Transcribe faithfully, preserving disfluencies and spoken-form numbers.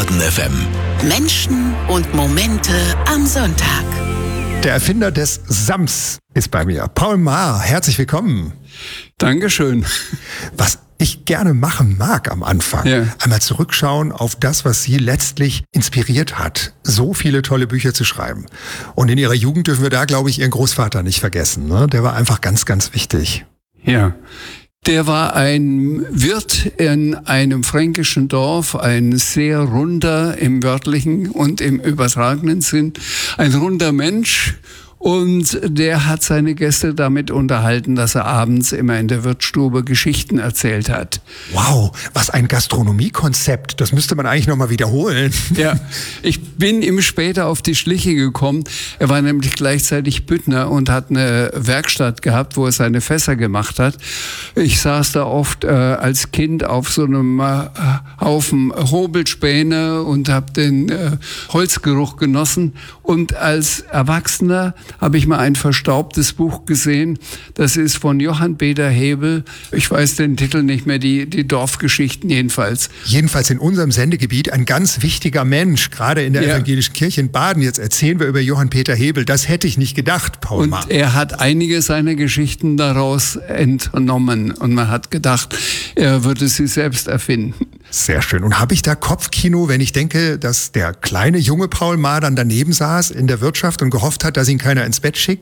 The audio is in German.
Baden F M. Menschen und Momente am Sonntag. Der Erfinder des Sams ist bei mir. Paul Maar, herzlich willkommen. Dankeschön. Was ich gerne machen mag am Anfang, ja. einmal zurückschauen auf das, was Sie letztlich inspiriert hat, so viele tolle Bücher zu schreiben. Und in Ihrer Jugend dürfen wir da, glaube ich, Ihren Großvater nicht vergessen. Ne? Der war einfach ganz, ganz wichtig. Ja. Der war ein Wirt in einem fränkischen Dorf, ein sehr runder im wörtlichen und im übertragenen Sinn, ein runder Mensch. Und der hat seine Gäste damit unterhalten, dass er abends immer in der Wirtsstube Geschichten erzählt hat. Wow, was ein Gastronomiekonzept. Das müsste man eigentlich nochmal wiederholen. Ja, ich bin ihm später auf die Schliche gekommen. Er war nämlich gleichzeitig Büttner und hat eine Werkstatt gehabt, wo er seine Fässer gemacht hat. Ich saß da oft äh, als Kind auf so einem äh, Haufen Hobelspäne und habe den äh, Holzgeruch genossen. Und als Erwachsener habe ich mal ein verstaubtes Buch gesehen. Das ist von Johann Peter Hebel. Ich weiß den Titel nicht mehr, die, die Dorfgeschichten jedenfalls. Jedenfalls in unserem Sendegebiet ein ganz wichtiger Mensch, gerade in der ja. evangelischen Kirche in Baden. Jetzt erzählen wir über Johann Peter Hebel. Das hätte ich nicht gedacht, Paul Maar. Und er hat einige seiner Geschichten daraus entnommen. Und man hat gedacht, er würde sie selbst erfinden. Sehr schön. Und habe ich da Kopfkino, wenn ich denke, dass der kleine junge Paul Maar dann daneben saß in der Wirtschaft und gehofft hat, dass ihn keiner ins Bett schickt?